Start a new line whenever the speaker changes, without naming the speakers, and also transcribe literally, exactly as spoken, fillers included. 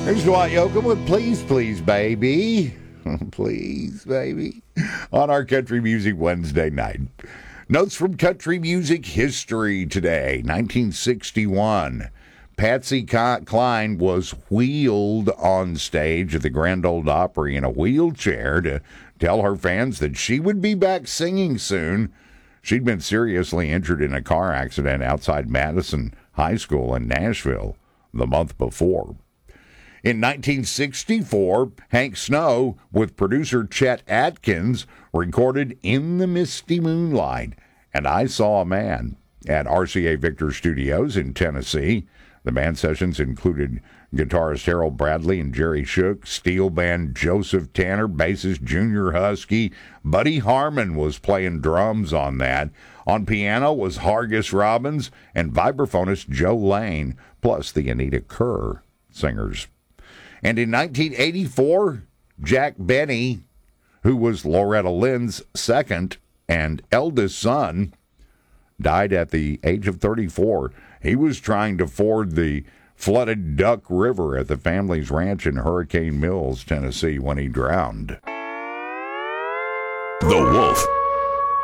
Here's Dwight Yoakam with Please, Please, Baby. Please, baby. On our Country Music Wednesday night. Notes from country music history today. nineteen sixty-one. Patsy Cline was wheeled on stage at the Grand Ole Opry in a wheelchair to tell her fans that she would be back singing soon. She'd been seriously injured in a car accident outside Madison High School in Nashville the month before. In nineteen sixty-four, Hank Snow, with producer Chet Atkins, recorded In the Misty Moonlight and I Saw a Man at R C A Victor Studios in Tennessee. The band sessions included guitarist Harold Bradley and Jerry Shook, steel band Joseph Tanner, bassist Junior Husky. Buddy Harmon was playing drums on that. On piano was Hargus Robbins and vibraphonist Joe Lane, plus the Anita Kerr singers. And in nineteen eighty-four, Jack Benny, who was Loretta Lynn's second and eldest son, died at the age of thirty-four. He was trying to ford the flooded Duck River at the family's ranch in Hurricane Mills, Tennessee, when he drowned.
The Wolf